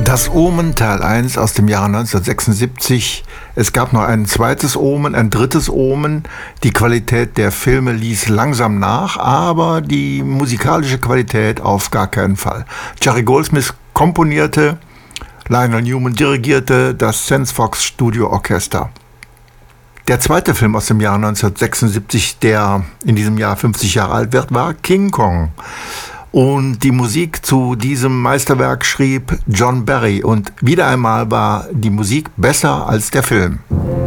Das Omen Teil 1 aus dem Jahre 1976. Es gab noch ein zweites Omen, ein drittes Omen. Die Qualität der Filme ließ langsam nach, aber die musikalische Qualität auf gar keinen Fall. Jerry Goldsmith komponierte, Lionel Newman dirigierte das Sense Fox Studio Orchester. Der zweite Film aus dem Jahr 1976, der in diesem Jahr 50 Jahre alt wird, war King Kong. Und die Musik zu diesem Meisterwerk schrieb John Barry. Und wieder einmal war die Musik besser als der Film.